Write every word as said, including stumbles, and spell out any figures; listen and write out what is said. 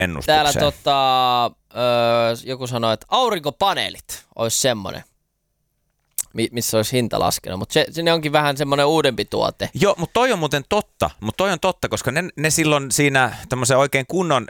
ennustukseen. Täällä tota, öö, joku sanoi, että aurinkopaneelit olisi semmoinen, missä olisi hinta laskenut, mutta se, se onkin vähän semmoinen uudempi tuote. Joo, mutta toi on muuten totta, mutta toi on totta, koska ne, ne silloin siinä tämmöisen oikein kunnon